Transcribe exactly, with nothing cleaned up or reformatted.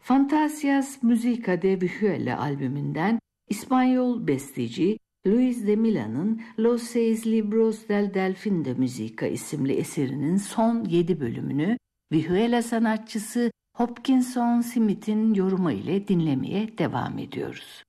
Fantasias Musica de Vihuela albümünden İspanyol besteci Luis de Mila'nın Los Seis Libros del Delfín de Musica isimli eserinin son yedi bölümünü Vihuela sanatçısı Hopkinson Smith'in yorumu ile dinlemeye devam ediyoruz.